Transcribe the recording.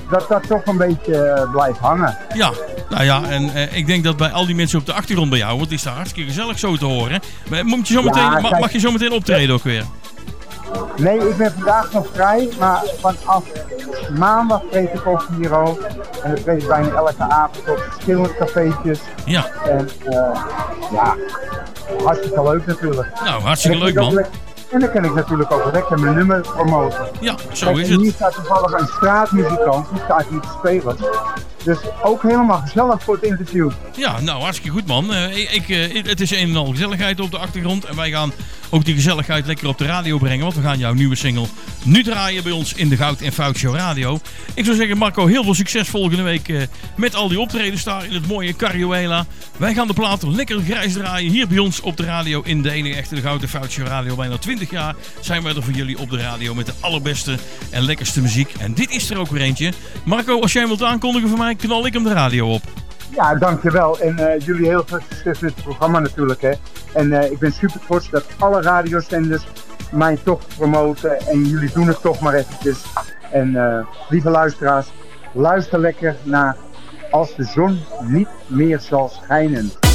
dat toch een beetje blijft hangen. Ja, nou ja, en ik denk dat bij al die mensen op de achtergrond bij jou, want het is daar hartstikke gezellig zo te horen. Maar moet je zo meteen, mag je zo meteen optreden ook weer? Nee, ik ben vandaag nog vrij, maar vanaf maandag treed ik op hier ook. En dan treed ik bijna elke avond op verschillende cafeetjes. Ja. En ja, hartstikke leuk natuurlijk. Nou, hartstikke leuk man. En dan kan ik natuurlijk ook lekker mijn nummer promoten. Ja, zo is het. Hier staat toevallig een straatmuzikant, die staat hier te spelen. Dus ook helemaal gezellig voor het interview. Ja, nou hartstikke goed man. Het is een en al gezelligheid op de achtergrond. En wij gaan ook die gezelligheid lekker op de radio brengen. Want we gaan jouw nieuwe single nu draaien bij ons in de Goud en Fout Show Radio. Ik zou zeggen Marco, heel veel succes volgende week met al die optredens daar in het mooie Carioela. Wij gaan de platen lekker grijs draaien hier bij ons op de radio in de enige echte de Goud en Fout Show Radio. Bijna 20 jaar zijn wij er voor jullie op de radio met de allerbeste en lekkerste muziek. En dit is er ook weer eentje. Marco, als jij hem wilt aankondigen voor mij, knal ik hem de radio op. Ja, dankjewel. En jullie heel veel succes met het programma natuurlijk. Hè. En ik ben super trots dat alle radiozenders mij toch promoten. En jullie doen het toch maar eventjes. En lieve luisteraars, luister lekker naar Als de zon niet meer zal schijnen.